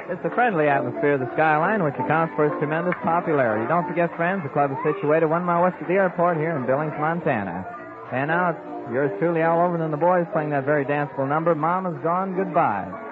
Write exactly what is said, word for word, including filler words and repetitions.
It's the friendly atmosphere of the Skyline which accounts for its tremendous popularity. Don't forget, friends, the club is situated one mile west of the airport here in Billings, Montana. And now it's yours truly, Al Overland, and the boys playing that very danceable number, Mama's Gone Goodbye.